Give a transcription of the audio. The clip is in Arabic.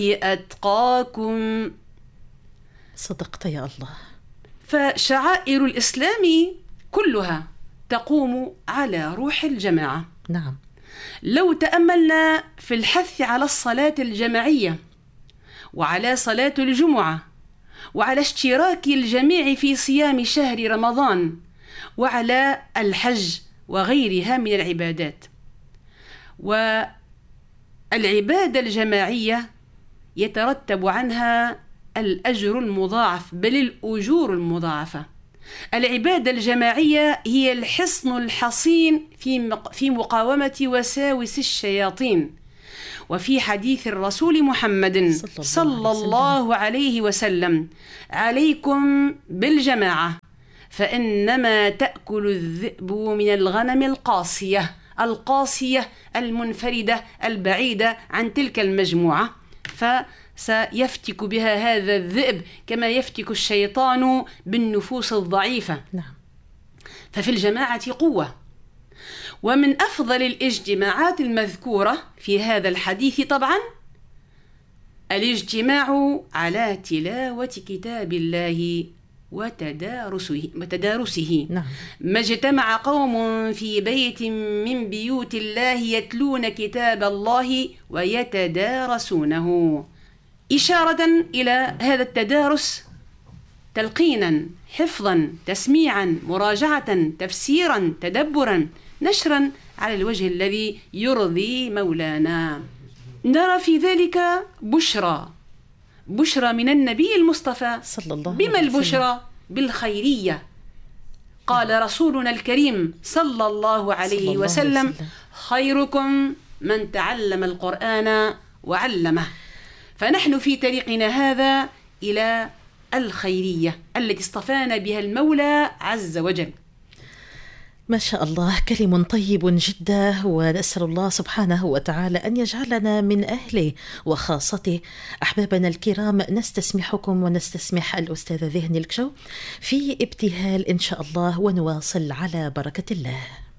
أتقاكم. صدقت يا الله. فشعائر الإسلام كلها تقوم على روح الجماعة. نعم. لو تأملنا في الحث على الصلاة الجماعية وعلى صلاة الجمعة وعلى اشتراك الجميع في صيام شهر رمضان وعلى الحج وغيرها من العبادات، والعبادة الجماعية يترتب عنها الأجر المضاعف، بل الأجور المضاعفة. العبادة الجماعية هي الحصن الحصين في مقاومة وساوس الشياطين. وفي حديث الرسول محمد صلى الله عليه وسلم: عليكم بالجماعة فإنما تأكل الذئب من الغنم القاصية المنفردة البعيدة عن تلك المجموعة، فسيفتك بها هذا الذئب كما يفتك الشيطان بالنفوس الضعيفة. نعم. ففي الجماعة قوة. ومن أفضل الاجتماعات المذكورة في هذا الحديث طبعا الاجتماع على تلاوة كتاب الله وتدارسه. نعم. ما اجتمع قوم في بيت من بيوت الله يتلون كتاب الله ويتدارسونه، إشارة إلى هذا التدارس تلقينا، حفظا، تسميعا، مراجعة، تفسيرا، تدبرا، نشرا على الوجه الذي يرضي مولانا. نرى في ذلك بشرى من النبي المصطفى صلى الله بما عليه وسلم. البشرى بالخيرية. قال رسولنا الكريم صلى الله عليه وسلم: خيركم من تعلم القرآن وعلمه. فنحن في طريقنا هذا إلى الخيرية التي اصطفانا بها المولى عز وجل. ما شاء الله، كلم طيب جدا، ونسأل الله سبحانه وتعالى أن يجعلنا من أهله وخاصته. أحبابنا الكرام، نستسمحكم ونستسمح الأستاذة ذهني الكشو في ابتهال إن شاء الله، ونواصل على بركة الله.